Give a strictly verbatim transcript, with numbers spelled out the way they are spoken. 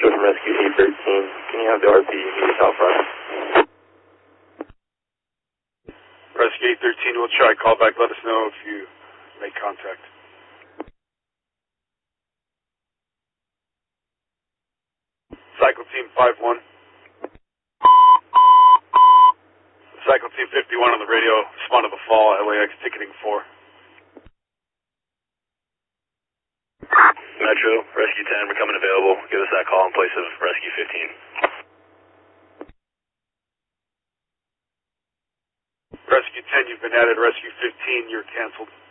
Metro from Rescue eight thirteen. Can you have the R P immediate out front? Rescue eight thirteen, we'll try. Call back, let us know if you make contact. Cycle Team five one. Cycle Team fifty-one on the radio, spawn of the fall, L A X ticketing four. Metro, Rescue ten, becoming available. Give us that call in place of Rescue fifteen. Rescue ten, you've been added. Rescue fifteen, you're canceled.